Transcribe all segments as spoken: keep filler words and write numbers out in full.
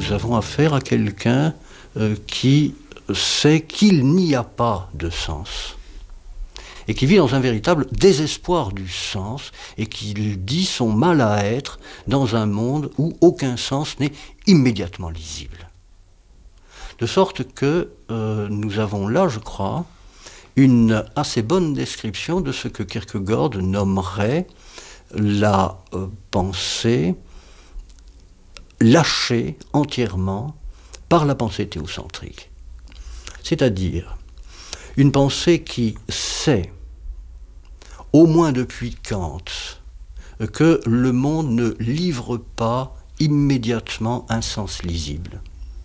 nous avons affaire à quelqu'un euh, qui sait qu'il n'y a pas de sens et qui vit dans un véritable désespoir du sens et qui dit son mal à être dans un monde où aucun sens n'est immédiatement lisible. De sorte que euh, nous avons là, je crois, une assez bonne description de ce que Kierkegaard nommerait la euh, pensée lâchée entièrement par la pensée théocentrique. C'est-à-dire une pensée qui sait, au moins depuis Kant, que le monde ne livre pas immédiatement un sens lisible.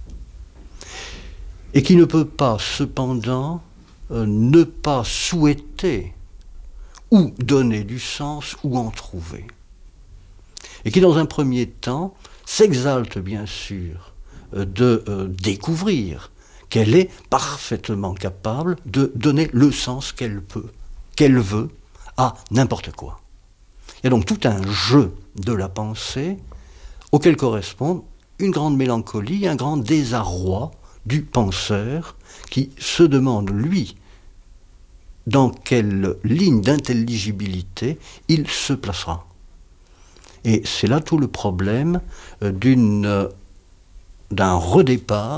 Et qui ne peut pas, cependant, euh, ne pas souhaiter ou donner du sens ou en trouver. Et qui, dans un premier temps, s'exalte bien sûr euh, de euh, découvrir qu'elle est parfaitement capable de donner le sens qu'elle peut, qu'elle veut, à n'importe quoi. Il y a donc tout un jeu de la pensée auquel correspond une grande mélancolie, un grand désarroi du penseur qui se demande, lui, dans quelle ligne d'intelligibilité il se placera. Et c'est là tout le problème d'une, d'un redépart